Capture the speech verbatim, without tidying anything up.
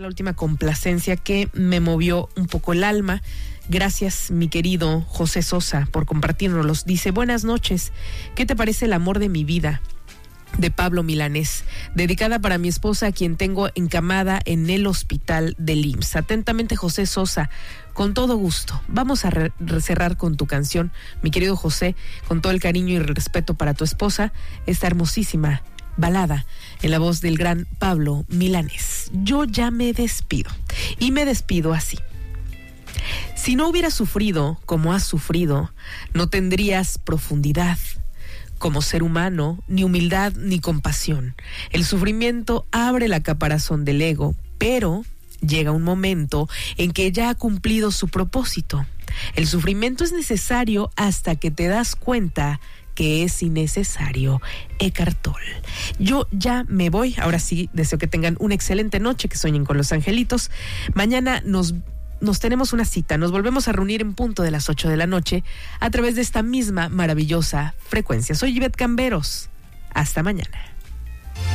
la última complacencia que me movió un poco el alma. Gracias, mi querido José Sosa, por compartirnos. Dice, buenas noches, ¿qué te parece El amor de mi vida? De Pablo Milanés, dedicada para mi esposa, a quien tengo encamada en el hospital del I M S S. Atentamente, José Sosa, con todo gusto. Vamos a re- cerrar con tu canción, mi querido José, con todo el cariño y respeto para tu esposa, esta hermosísima balada en la voz del gran Pablo Milanés. Yo ya me despido, y me despido así. Si no hubieras sufrido como has sufrido, no tendrías profundidad como ser humano, ni humildad ni compasión. El sufrimiento abre la caparazón del ego, pero llega un momento en que ya ha cumplido su propósito. El sufrimiento es necesario hasta que te das cuenta que es innecesario. Eckhart Tolle. Yo ya me voy. Ahora sí, deseo que tengan una excelente noche, que sueñen con los angelitos. Mañana nos Nos tenemos una cita, nos volvemos a reunir en punto de las ocho de la noche a través de esta misma maravillosa frecuencia. Soy Ivette Camberos. Hasta mañana.